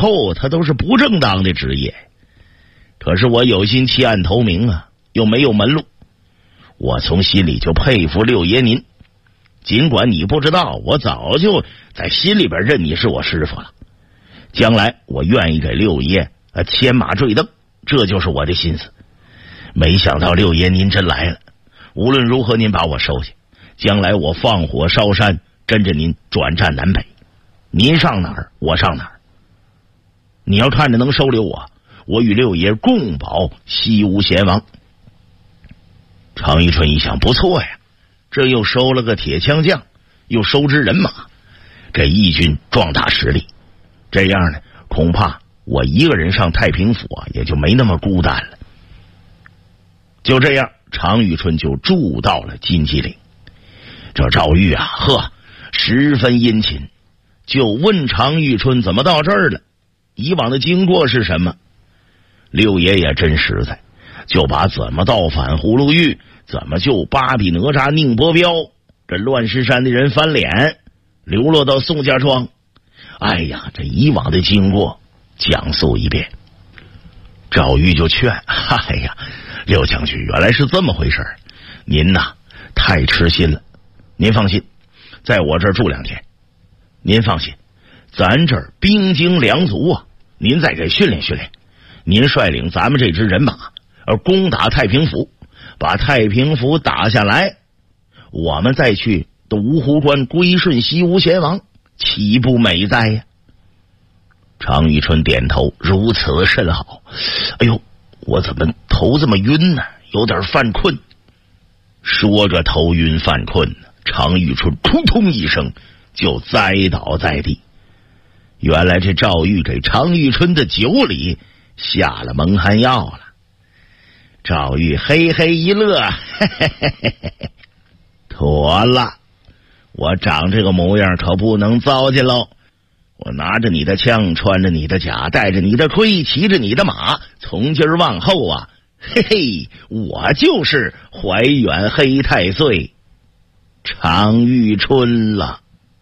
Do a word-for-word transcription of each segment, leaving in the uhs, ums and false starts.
后他都是不正当的职业。可是我有心弃暗投明啊，又没有门路，我从心里就佩服六爷您。尽管你不知道，我早就在心里边认你是我师傅了。将来我愿意给六爷呃牵马坠镫，这就是我的心思。没想到六爷您真来了，无论如何您把我收下，将来我放火烧山，跟着您转战南北，您上哪儿我上哪儿。你要看着能收留我，我与六爷共保西吴贤王。常遇春一想，不错呀，这又收了个铁枪将，又收支人马，这义军壮大实力。这样呢，恐怕我一个人上太平府啊，也就没那么孤单了。就这样，常遇春就住到了金鸡岭。这赵玉啊，呵，十分殷勤，就问常遇春怎么到这儿了，以往的经过是什么。六爷也真实在，就把怎么到反葫芦峪，怎么救巴比哪吒宁伯彪，这乱石山的人翻脸，流落到宋家庄，哎呀，这以往的经过讲述一遍。赵玉就劝，哎呀，六将军原来是这么回事，您呐太痴心了。您放心，在我这儿住两天。您放心，咱这儿兵精粮足啊，您再给训练训练。您率领咱们这支人马而攻打太平府，把太平府打下来，我们再去独湖关归顺西吴贤王，岂不美哉呀？常遇春点头，如此甚好。哎呦，我怎么头这么晕呢？有点犯困。说着头晕犯困呢，常遇春扑通一声就栽倒在地。原来这赵玉给常遇春的酒里下了蒙汗药了。赵玉嘿嘿一乐，嘿嘿嘿嘿嘿，妥了，我长这个模样可不能糟践喽。我拿着你的枪，穿着你的甲，带着你的盔，骑着你的马，从今儿往后啊，嘿嘿，我就是怀远黑太岁常遇春了。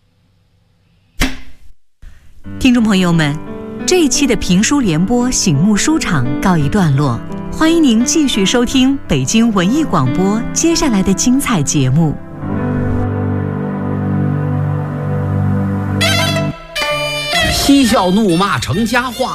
听众朋友们，这一期的评书联播醒目书场告一段落，欢迎您继续收听北京文艺广播接下来的精彩节目。 嬉笑怒骂成佳话，